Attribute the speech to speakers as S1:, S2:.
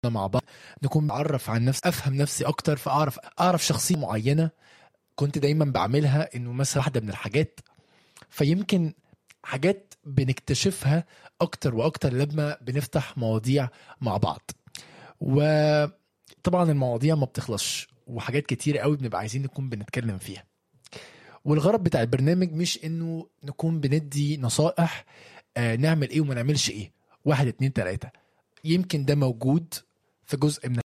S1: مع بعض، نكون بعرف عن نفسي، افهم نفسي اكتر، اعرف شخصية معينة كنت دايما بعملها، انه مثلا واحدة من الحاجات، فيمكن حاجات بنكتشفها اكتر واكتر لما بنفتح مواضيع مع بعض. وطبعا المواضيع ما بتخلصش، وحاجات كتير قوي بنبقى عايزين نكون بنتكلم فيها. والغرض بتاع البرنامج مش انه نكون بندي نصائح نعمل ايه وما نعملش ايه، 1 2 3. يمكن ده موجود في جزء من